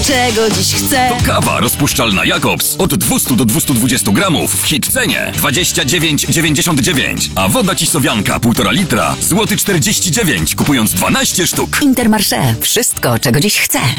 czego dziś chcę. To kawa rozpuszczalna Jakobs od 200 do 220 gramów w hit cenie 29,99. A woda Cisowianka 1,5 litra złoty 49, kupując 12 sztuk. Intermarché. Wszystko, czego dziś chcę.